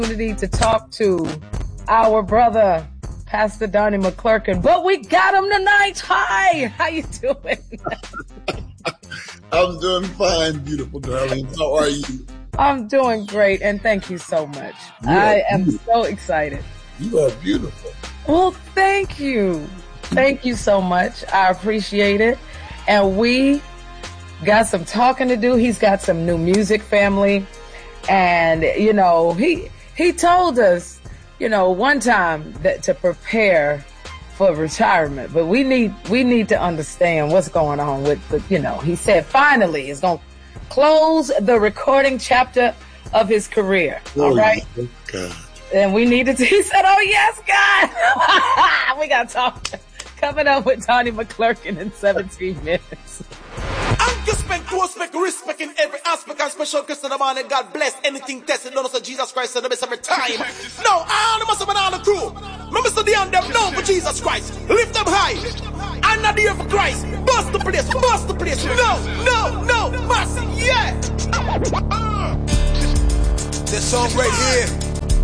opportunity to talk to our brother, Pastor Donnie McClurkin, but we got him tonight. Hi, how you doing? I'm doing fine, beautiful darling. How are you? I'm doing great, and thank you so much. I am so excited. You are beautiful. Well, thank you. Thank you so much. I appreciate it. And we got some talking to do. He's got some new music, family. And, you know, he told us, you know, one time that to prepare for retirement. But we need to understand what's going on with the, you know, he said finally he's going to close the recording chapter of his career. All right. God. And we needed to, he said, oh yes, God. We got to talk. Coming up with Donnie McClurkin in 17 minutes. Respect, respect in every aspect, and special Christian man, and God bless anything tested. Don't know Jesus Christ and the best every time. No, I must have been on the crew. Remember, so the end them known for Jesus Christ. Lift them high. I'm not here for Christ. Bust the place, bust the place. No, mercy, yeah. This song right here